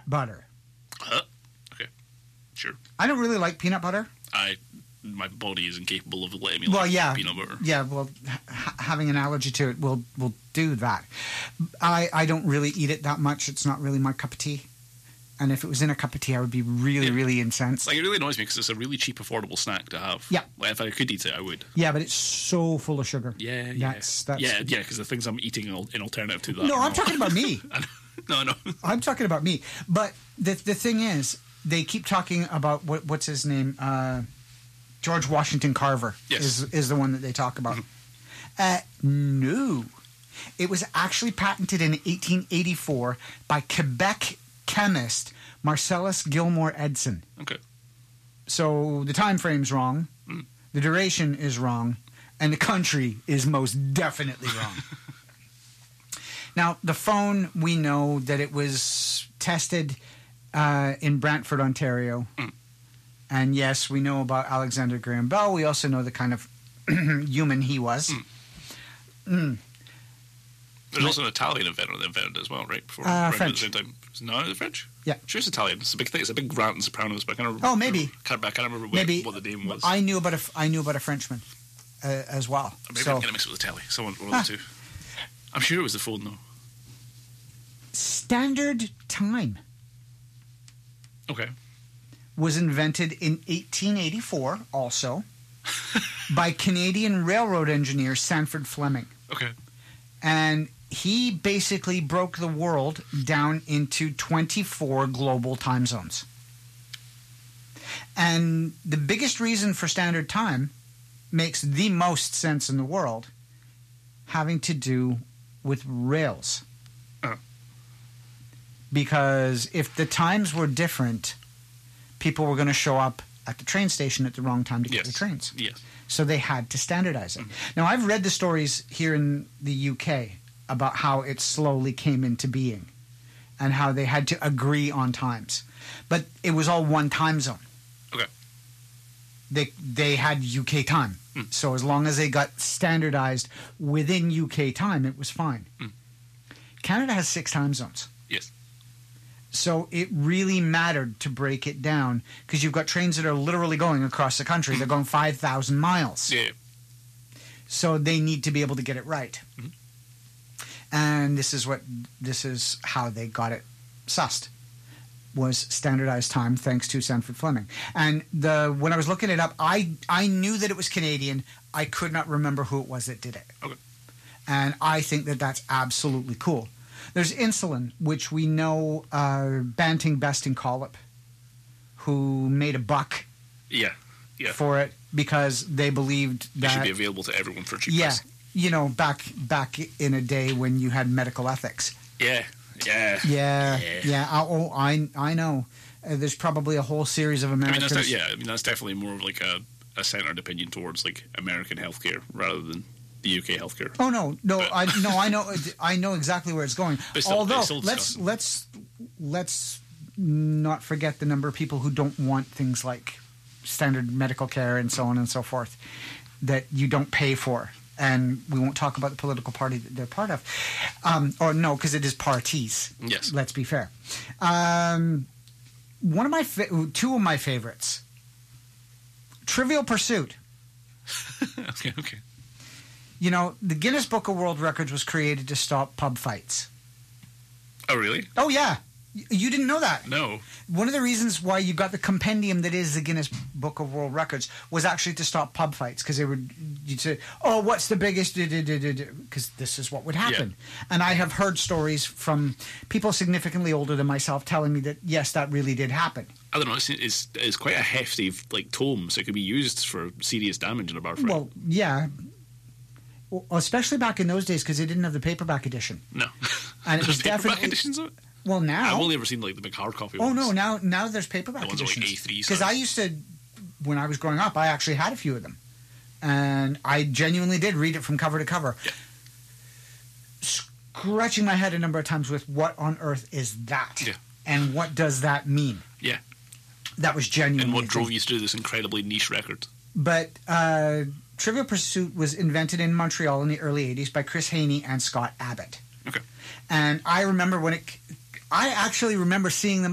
butter. Okay. Sure. I don't really like peanut butter. My body is incapable of letting me peanut butter. Yeah, well, having an allergy to it will do that. I don't really eat it that much. It's not really my cup of tea. And if it was in a cup of tea, I would be really incensed. Like, it really annoys me because it's a really cheap, affordable snack to have. Yeah. Like, if I could eat it, I would. Yeah, but it's so full of sugar. Yeah. That's because the things I'm eating in alternative to that. No, I'm talking about me. No. I'm talking about me. But the thing is, they keep talking about what's his name? George Washington Carver is the one that they talk about. No. It was actually patented in 1884 by Quebec chemist Marcellus Gilmore Edson. Okay. So the time frame's wrong, the duration is wrong, and the country is most definitely wrong. Now, the phone, we know that it was tested in Brantford, Ontario. And yes, we know about Alexander Graham Bell. We also know the kind of human he was. There's also an Italian invented as well, right? Before French. At the same time. No, is it French? Yeah. Sure, it's Italian. It's a big thing. It's a big rant in Sopranos, but I can't remember. Oh, maybe. I can't remember what the name was. I knew about a Frenchman as well. Maybe I'm getting mixed with the telly. One of the two. I'm sure it was the phone, though. Standard Time. Okay. Was invented in 1884 also by Canadian railroad engineer Sanford Fleming. Okay. And he basically broke the world down into 24 global time zones. And the biggest reason for Standard Time makes the most sense in the world, having to do with rails. Because if the times were different, people were going to show up at the train station at the wrong time to get the trains. Yes. So they had to standardize it. Now, I've read the stories here in the UK about how it slowly came into being and how they had to agree on times. But it was all one time zone. Okay. They had UK time. So as long as they got standardized within UK time, it was fine. Canada has 6 time zones. Yes. So it really mattered to break it down because you've got trains that are literally going across the country. They're going 5,000 miles. Yeah. So they need to be able to get it right. And this is how they got it sussed, was standardized time thanks to Sanford Fleming. And when I was looking it up, I knew that it was Canadian. I could not remember who it was that did it. Okay. And I think that that's absolutely cool. There's insulin, which we know Banting, Best and Collip, who made a buck for it because they believed that... It should be available to everyone for cheap price. You know, back in a day when you had medical ethics. Yeah. I know. There's probably a whole series of Americans... that's definitely more of like a centered opinion towards like American healthcare rather than the UK healthcare. Oh no, I know exactly where it's going. Although let's not forget the number of people who don't want things like standard medical care and so on and so forth that you don't pay for. And we won't talk about the political party that they're part of, because it is parties. Yes, let's be fair. Two of my favorites, Trivial Pursuit. Okay. You know, the Guinness Book of World Records was created to stop pub fights. Oh, really? Oh, yeah. You didn't know that? No. One of the reasons why you got the compendium that is the Guinness Book of World Records was actually to stop pub fights, because you'd say, oh, what's the biggest... Because this is what would happen. Yeah. And I have heard stories from people significantly older than myself telling me that, yes, that really did happen. I don't know, it's quite a hefty tome, so it could be used for serious damage in a bar fight. Well, yeah. Well, especially back in those days, because they didn't have the paperback edition. No. And it was paperback editions of it? Well, now... I've only ever seen the big hard copy ones. Oh, no, now there's paperback editions. The ones are like A3 size. Because I used to, when I was growing up, I actually had a few of them. And I genuinely did read it from cover to cover. Yeah. Scratching my head a number of times with what on earth is that? Yeah. And what does that mean? Yeah. That was genuinely... And what drove you to do this incredibly niche record? But Trivial Pursuit was invented in Montreal in the early 80s by Chris Haney and Scott Abbott. Okay. And I remember I actually remember seeing them